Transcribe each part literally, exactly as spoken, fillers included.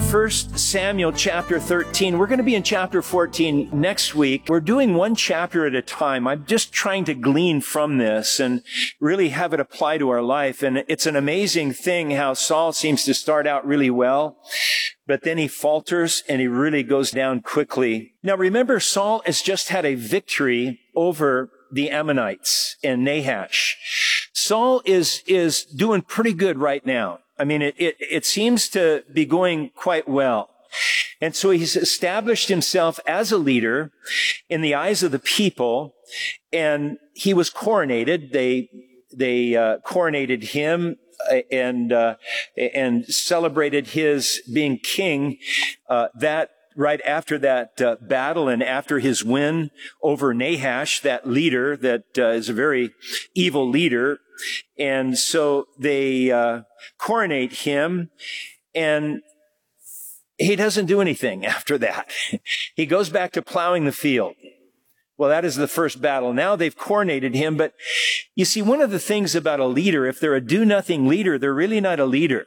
First Samuel chapter thirteen. We're going to be in chapter fourteen next week. We're doing one chapter at a time. I'm just trying to glean from this and really have it apply to our life. And it's an amazing thing how Saul seems to start out really well, but then he falters and he really goes down quickly. Now remember, Saul has just had a victory over the Ammonites and Nahash. Saul is, is doing pretty good right now. I mean, it, it, it seems to be going quite well. And so he's established himself as a leader in the eyes of the people, and he was coronated. They, they, uh, coronated him and, uh, and celebrated his being king, uh, that right after that uh, battle and after his win over Nahash, that leader that uh, is a very evil leader. And so they uh, coronate him, and he doesn't do anything after that. He goes back to plowing the field. Well, that is the first battle. Now they've coronated him. But you see, one of the things about a leader, if they're a do-nothing leader, they're really not a leader.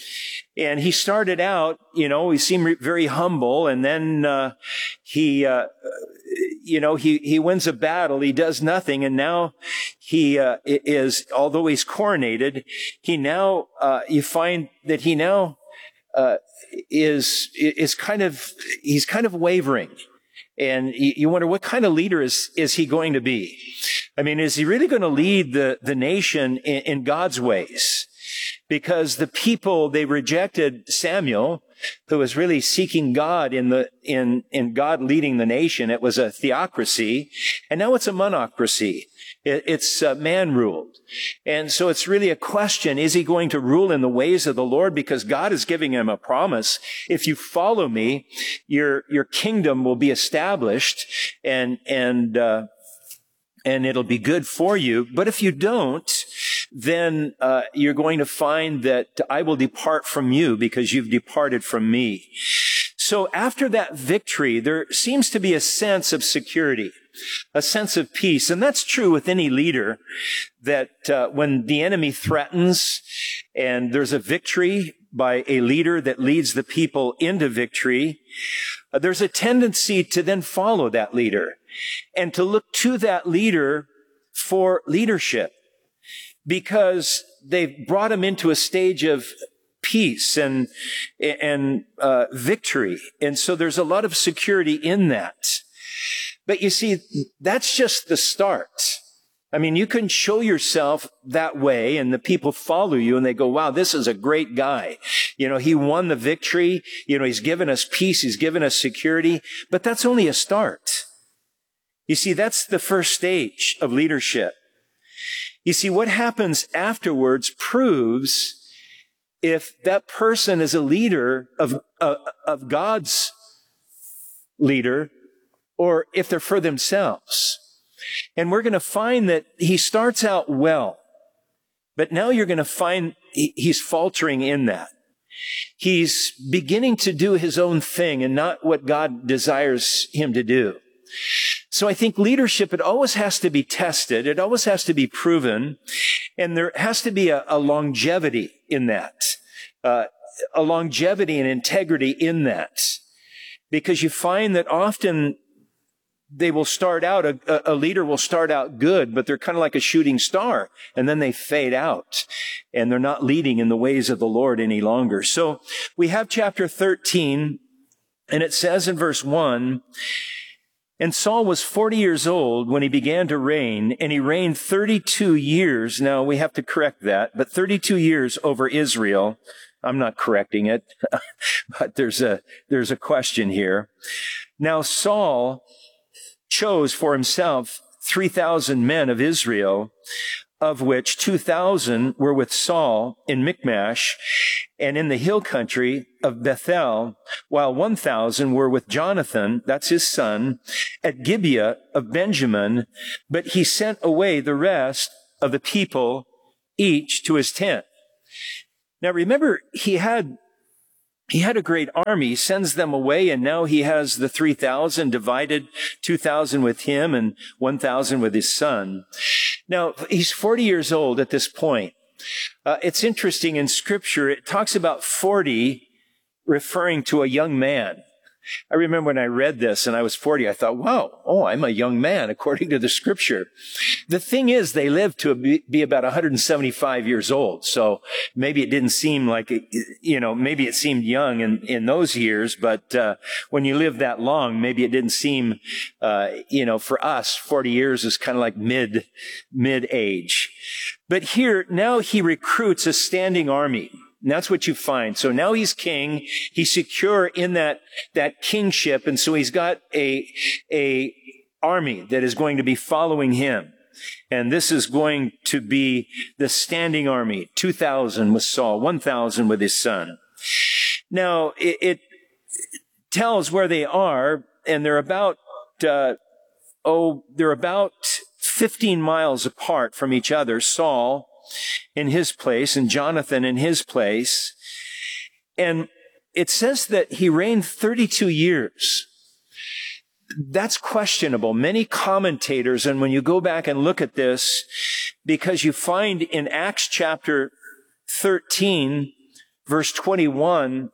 And he started out, you know, he seemed very humble, and then uh, he, uh, you know, he he wins a battle, he does nothing, and now he uh, is, although he's coronated, he now, uh, you find that he now uh, is is kind of, he's kind of wavering. And you wonder, what kind of leader is, is he going to be? I mean, is he really going to lead the, the nation in, in God's ways? Because the people, they rejected Samuel, who was really seeking God in the, in, in God leading the nation. It was a theocracy, and now it's a monocracy. It, it's uh, man-ruled. And so it's really a question, is he going to rule in the ways of the Lord? Because God is giving him a promise. If you follow me, your, your kingdom will be established, and, and, uh, and it'll be good for you. But if you don't, then uh, you're going to find that I will depart from you because you've departed from me. So after that victory, there seems to be a sense of security, a sense of peace. And that's true with any leader, that uh, when the enemy threatens and there's a victory by a leader that leads the people into victory, uh, there's a tendency to then follow that leader and to look to that leader for leadership, because they've brought him into a stage of peace and, and, uh, victory. And so there's a lot of security in that. But you see, that's just the start. I mean, you can show yourself that way and the people follow you and they go, wow, this is a great guy. You know, he won the victory. You know, he's given us peace. He's given us security. But that's only a start. You see, that's the first stage of leadership. You see, what happens afterwards proves if that person is a leader of, uh, of God's leader, or if they're for themselves. And we're going to find that he starts out well, but now you're going to find he's faltering in that. He's beginning to do his own thing and not what God desires him to do. So I think leadership, it always has to be tested. It always has to be proven. And there has to be a, a longevity in that, uh, a longevity and integrity in that. Because you find that often they will start out, a, a leader will start out good, but they're kind of like a shooting star, and then they fade out, and they're not leading in the ways of the Lord any longer. So we have chapter thirteen, and it says in verse one, and Saul was forty years old when he began to reign, and he reigned thirty-two years. Now, we have to correct that, but thirty-two years over Israel. I'm not correcting it, but there's a, there's a question here. Now, Saul chose for himself three thousand men of Israel, of which two thousand were with Saul in Michmash and in the hill country of Bethel, while one thousand were with Jonathan, that's his son, at Gibeah of Benjamin, but he sent away the rest of the people, each to his tent. Now remember, he had He had a great army, sends them away, and now he has the three thousand divided, two thousand with him and one thousand with his son. Now, he's forty years old at this point. Uh, it's interesting in Scripture, it talks about forty referring to a young man. I remember when I read this and I was forty, I thought, wow, oh, I'm a young man according to the scripture. The thing is, they lived to be about one hundred seventy-five years old. So maybe it didn't seem like, it, you know, maybe it seemed young in, in those years, but, uh, when you live that long, maybe it didn't seem, uh, you know, for us, forty years is kind of like mid, mid age. But here, now he recruits a standing army. And that's what you find. So now he's king. He's secure in that, that kingship. And so he's got a, a army that is going to be following him. And this is going to be the standing army. two thousand with Saul, one thousand with his son. Now, it, it tells where they are, and they're about, uh, oh, they're about fifteen miles apart from each other. Saul in his place and Jonathan in his place. And it says that he reigned thirty-two years. That's questionable. Many commentators, and when you go back and look at this, because you find in Acts chapter thirteen, verse twenty-one,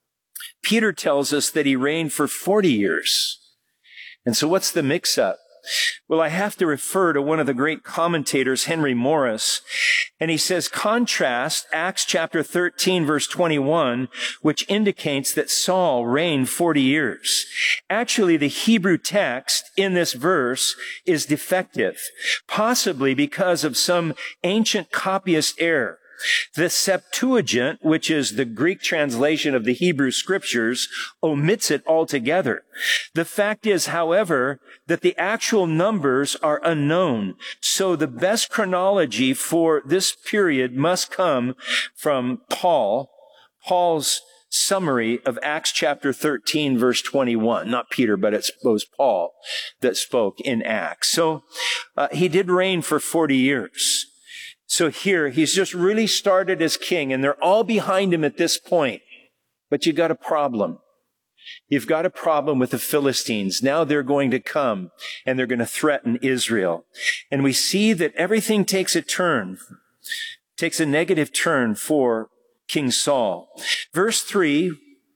Peter tells us that he reigned for forty years. And so what's the mix-up? Well, I have to refer to one of the great commentators, Henry Morris, and he says, contrast Acts chapter thirteen, verse twenty-one, which indicates that Saul reigned forty years. Actually, the Hebrew text in this verse is defective, possibly because of some ancient copyist error. The Septuagint, which is the Greek translation of the Hebrew scriptures, omits it altogether. The fact is, however, that the actual numbers are unknown. So the best chronology for this period must come from Paul, Paul's summary of Acts chapter thirteen, verse twenty-one. Not Peter, but it was Paul that spoke in Acts. So uh, he did reign for forty years. So here, he's just really started as king, and they're all behind him at this point. But you got a problem. You've got a problem with the Philistines. Now they're going to come, and they're going to threaten Israel. And we see that everything takes a turn, takes a negative turn for King Saul. Verse three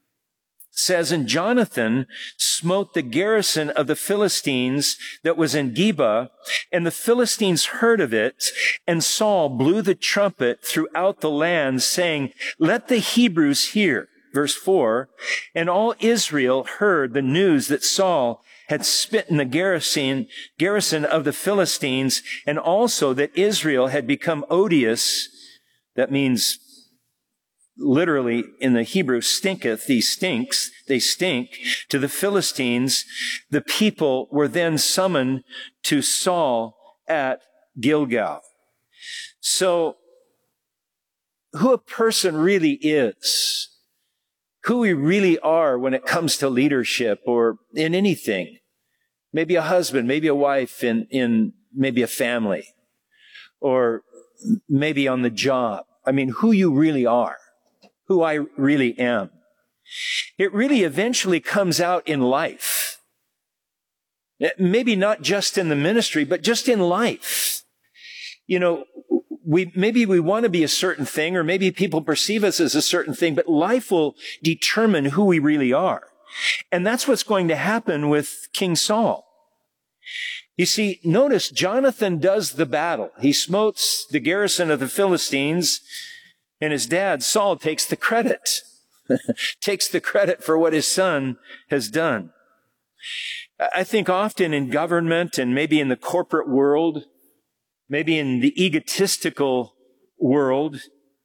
says, and Jonathan smote the garrison of the Philistines that was in Geba, and the Philistines heard of it, and Saul blew the trumpet throughout the land, saying, let the Hebrews hear. Verse four, and all Israel heard the news that Saul had smitten the garrison, garrison of the Philistines, and also that Israel had become odious. That means literally in the Hebrew, stinketh, he stinks, they stink, to the Philistines. The people were then summoned to Saul at Gilgal. So, who a person really is, who we really are when it comes to leadership or in anything, maybe a husband, maybe a wife, in, in maybe a family, or maybe on the job. I mean, who you really are. Who I really am. It really eventually comes out in life. Maybe not just in the ministry, but just in life. You know, we, maybe we want to be a certain thing, or maybe people perceive us as a certain thing, but life will determine who we really are. And that's what's going to happen with King Saul. You see, notice Jonathan does the battle. He smotes the garrison of the Philistines, and his dad, Saul, takes the credit, takes the credit for what his son has done. I think often in government and maybe in the corporate world, maybe in the egotistical world,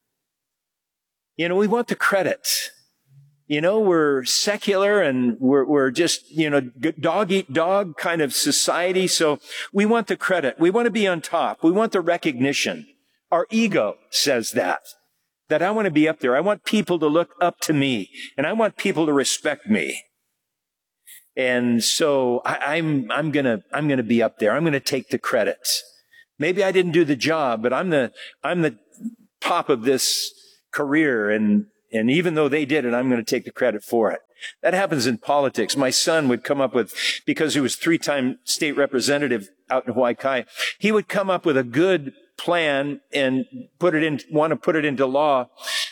you know, we want the credit. You know, we're secular and we're, we're just, you know, dog eat dog kind of society. So we want the credit. We want to be on top. We want the recognition. Our ego says that. That I want to be up there. I want people to look up to me, and I want people to respect me. And so I, I'm, I'm gonna, I'm gonna be up there. I'm gonna take the credit. Maybe I didn't do the job, but I'm the, I'm the top of this career, and, and even though they did it, I'm gonna take the credit for it. That happens in politics. My son would come up with, because he was three-time state representative out in Hawaii Kai, he would come up with a good plan and put it in, want to put it into law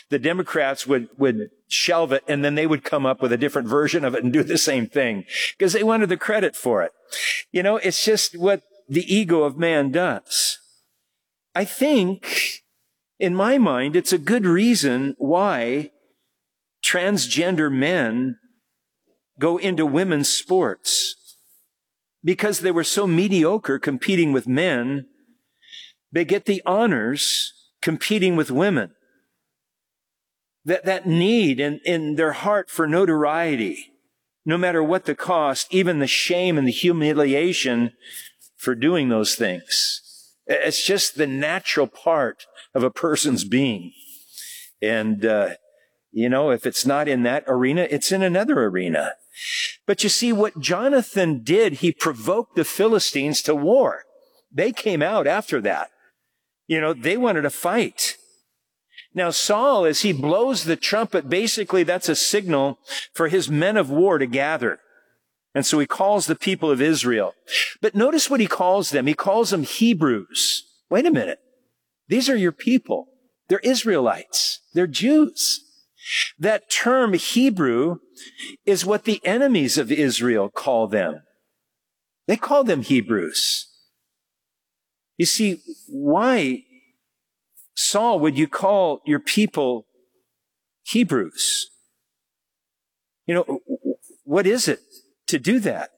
the Democrats would, would shelve it, and then they would come up with a different version of it and do the same thing because they wanted the credit for it. You know, it's just what the ego of man does. I think, in my mind, it's a good reason why transgender men go into women's sports. Because they were so mediocre competing with men, they get the honors competing with women. That, that need in, in their heart for notoriety, no matter what the cost, even the shame and the humiliation for doing those things. It's just the natural part of a person's being. And, uh, you know, if it's not in that arena, it's in another arena. But you see, what Jonathan did, he provoked the Philistines to war. They came out after that. You know, they wanted to fight. Now, Saul, as he blows the trumpet, basically that's a signal for his men of war to gather. And so he calls the people of Israel. But notice what he calls them. He calls them Hebrews. Wait a minute. These are your people. They're Israelites. They're Jews. That term Hebrew is what the enemies of Israel call them. They call them Hebrews. You see, why, Saul, would you call your people Hebrews? You know, what is it to do that?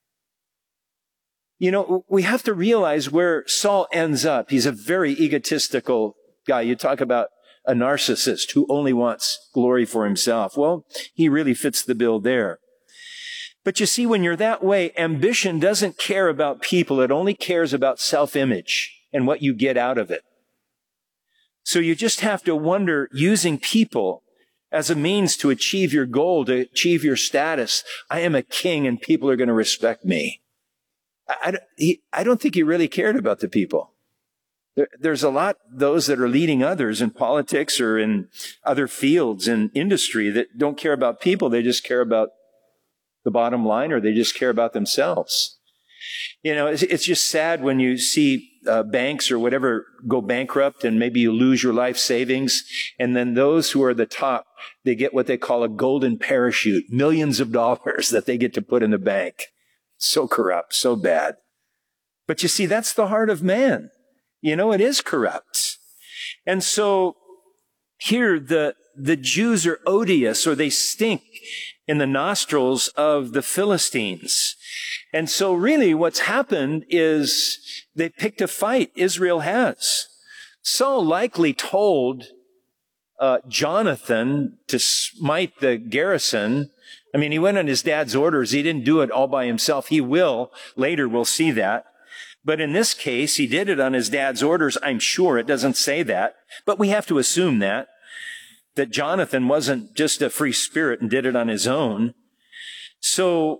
You know, we have to realize where Saul ends up. He's a very egotistical guy. You talk about a narcissist who only wants glory for himself. Well, he really fits the bill there. But you see, when you're that way, ambition doesn't care about people. It only cares about self-image and what you get out of it. So you just have to wonder, using people as a means to achieve your goal, to achieve your status. I am a king and people are going to respect me. I, I, I don't think he really cared about the people. There, there's a lot, those that are leading others in politics or in other fields in industry that don't care about people. They just care about the bottom line, or they just care about themselves. You know, it's, it's just sad when you see uh, banks or whatever go bankrupt and maybe you lose your life savings. And then those who are the top, they get what they call a golden parachute, millions of dollars that they get to put in the bank. So corrupt, so bad. But you see, that's the heart of man. You know, it is corrupt. And so here the, the Jews are odious, or they stink in the nostrils of the Philistines. And so really what's happened is they picked a fight. Israel has. Saul likely told uh, Jonathan to smite the garrison. I mean, he went on his dad's orders. He didn't do it all by himself. He will. Later we'll see that. But in this case, he did it on his dad's orders. I'm sure it doesn't say that, but we have to assume that, that Jonathan wasn't just a free spirit and did it on his own. So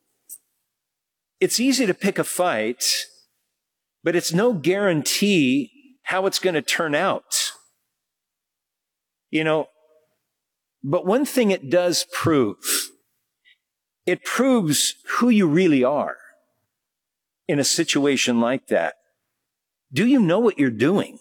it's easy to pick a fight, but it's no guarantee how it's going to turn out. You know, but one thing it does prove, it proves who you really are. In a situation like that, do you know what you're doing?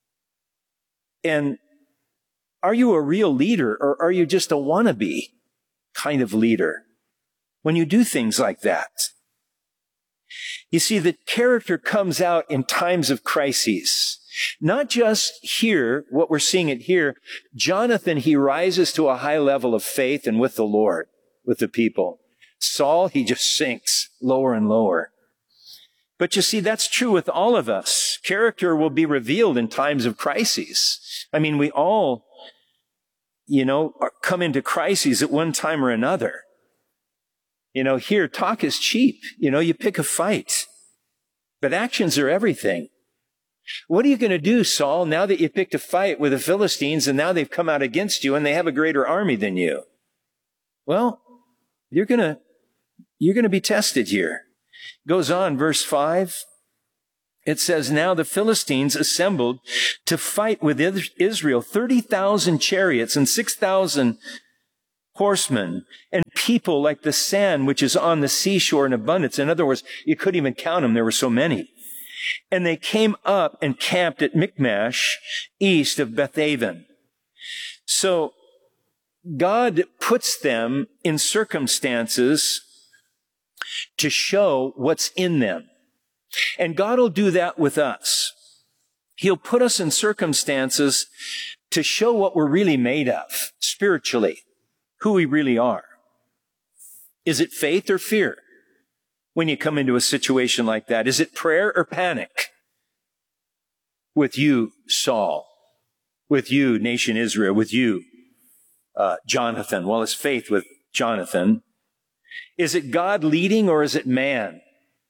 And are you a real leader, or are you just a wannabe kind of leader when you do things like that? You see, the character comes out in times of crises. Not just here, what we're seeing it here. Jonathan, he rises to a high level of faith and with the Lord, with the people. Saul, he just sinks lower and lower. But you see, that's true with all of us. Character will be revealed in times of crises. I mean, we all, you know, come into crises at one time or another. You know, here, talk is cheap. You know, you pick a fight. But actions are everything. What are you going to do, Saul, now that you picked a fight with the Philistines and now they've come out against you and they have a greater army than you? Well, you're going to, you're going to be tested here. Goes on, verse five. It says, now the Philistines assembled to fight with Israel, thirty thousand chariots and six thousand horsemen, and people like the sand which is on the seashore in abundance. In other words, you couldn't even count them. There were so many. And they came up and camped at Michmash, east of Bethaven. So God puts them in circumstances to show what's in them. And God will do that with us. He'll put us in circumstances to show what we're really made of spiritually, who we really are. Is it faith or fear when you come into a situation like that? Is it prayer or panic? With you, Saul. With you, nation Israel. With you, uh, Jonathan. Well, it's faith with Jonathan. Is it God leading or is it man?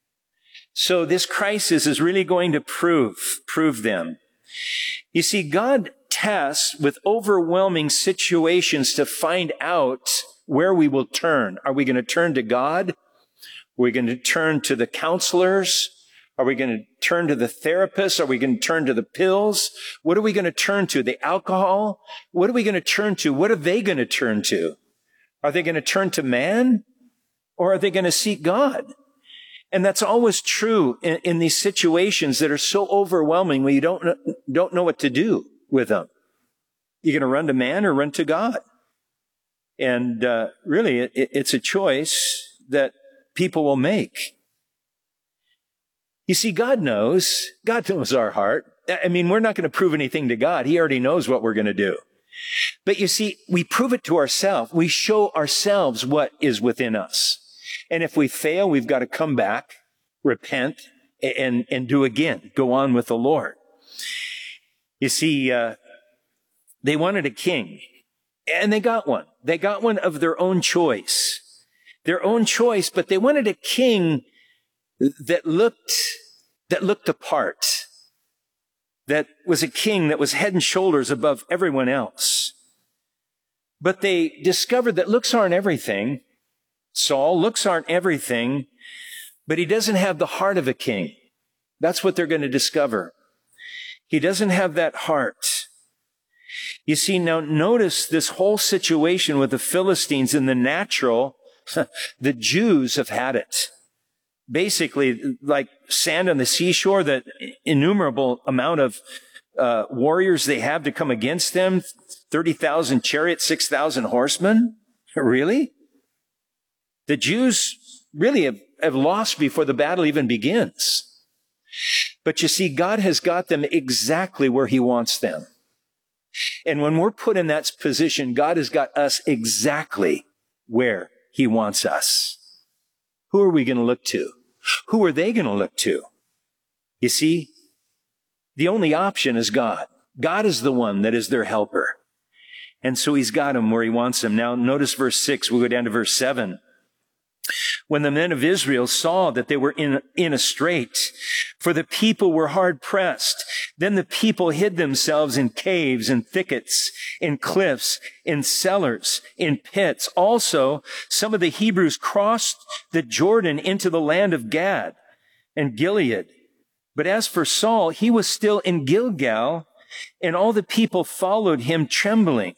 So this crisis is really going to prove, prove them. You see, God tests with overwhelming situations to find out where we will turn. Are we going to turn to God? Are we going to turn to the counselors? Are we going to turn to the therapists? Are we going to turn to the pills? What are we going to turn to? The alcohol? What are we going to turn to? What are they going to turn to? Are they going to turn to man? Or are they going to seek God? And that's always true in, in these situations that are so overwhelming when you don't, don't know what to do with them. You're going to run to man or run to God? And uh, really, it, it's a choice that people will make. You see, God knows. God knows our heart. I mean, we're not going to prove anything to God. He already knows what we're going to do. But you see, we prove it to ourselves. We show ourselves what is within us. And if we fail, we've got to come back, repent, and, and do again. Go on with the Lord. You see, uh, they wanted a king, and they got one. They got one of their own choice. Their own choice, but they wanted a king that looked, that looked the part. That was a king that was head and shoulders above everyone else. But they discovered that looks aren't everything. Saul, looks aren't everything, but he doesn't have the heart of a king. That's what they're going to discover. He doesn't have that heart. You see, now notice this whole situation with the Philistines in the natural. The Jews have had it. Basically, like sand on the seashore, that innumerable amount of uh, warriors they have to come against them. thirty thousand chariots, six thousand horsemen. Really? The Jews really have, have lost before the battle even begins. But you see, God has got them exactly where he wants them. And when we're put in that position, God has got us exactly where he wants us. Who are we going to look to? Who are they going to look to? You see, the only option is God. God is the one that is their helper. And so he's got them where he wants them. Now, notice verse six. We'll go down to verse seven. When the men of Israel saw that they were in, in a strait, for the people were hard pressed, then the people hid themselves in caves and thickets, in cliffs, in cellars, in pits. Also, some of the Hebrews crossed the Jordan into the land of Gad and Gilead. But as for Saul, he was still in Gilgal, and all the people followed him trembling.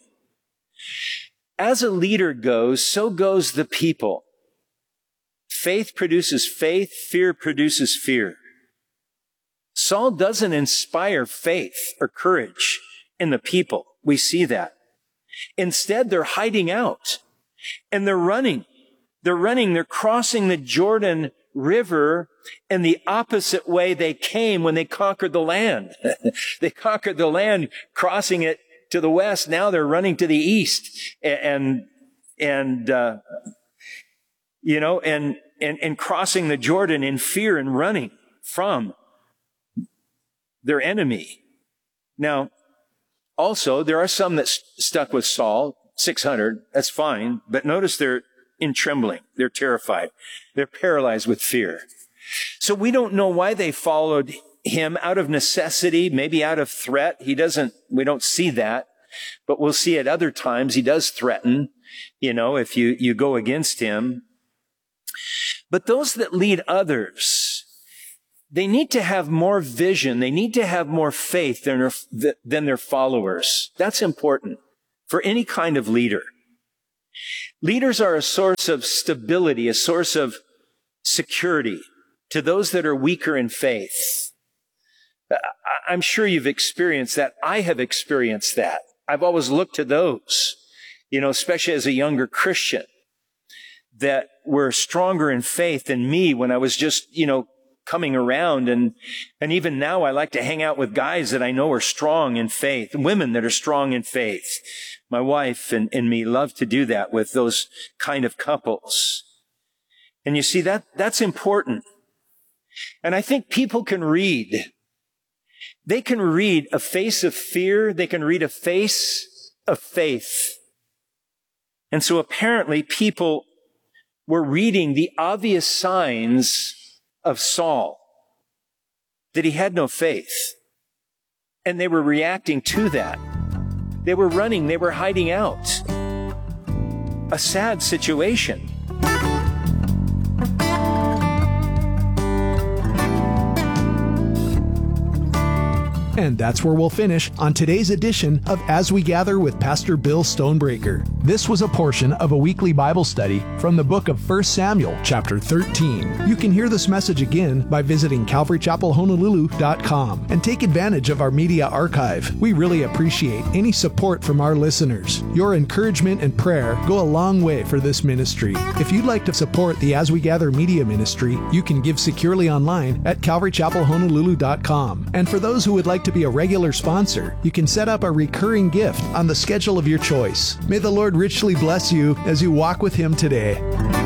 As a leader goes, so goes the people. Faith produces faith. Fear produces fear. Saul doesn't inspire faith or courage in the people. We see that. Instead, they're hiding out and they're running. They're running. They're crossing the Jordan River in the opposite way they came when they conquered the land. They conquered the land, crossing it to the west. Now they're running to the east and, and, uh, you know, and, and, and crossing the Jordan in fear and running from their enemy. Now, also, there are some that st- stuck with Saul, six hundred. That's fine. But notice they're in trembling. They're terrified. They're paralyzed with fear. So we don't know why they followed him out of necessity, maybe out of threat. He doesn't, we don't see that. But we'll see at other times he does threaten, you know, if you, you go against him. But those that lead others, they need to have more vision. They need to have more faith than their, than their followers. That's important for any kind of leader. Leaders are a source of stability, a source of security to those that are weaker in faith. I'm sure you've experienced that. I have experienced that. I've always looked to those, you know, especially as a younger Christian, that were stronger in faith than me when I was just, you know, coming around. And, and even now I like to hang out with guys that I know are strong in faith, women that are strong in faith. My wife and, and me love to do that with those kind of couples. And you see, that, that's important. And I think people can read. They can read a face of fear. They can read a face of faith. And so apparently people were reading the obvious signs of Saul, that he had no faith. And they were reacting to that. They were running, they were hiding out. A sad situation. And that's where we'll finish on today's edition of As We Gather with Pastor Bill Stonebreaker. This was a portion of a weekly Bible study from the book of First Samuel, chapter thirteen. You can hear this message again by visiting calvary chapel honolulu dot com and take advantage of our media archive. We really appreciate any support from our listeners. Your encouragement and prayer go a long way for this ministry. If you'd like to support the As We Gather media ministry, you can give securely online at calvary chapel honolulu dot com. And for those who would like to be a regular sponsor, you can set up a recurring gift on the schedule of your choice. May the Lord richly bless you as you walk with Him today.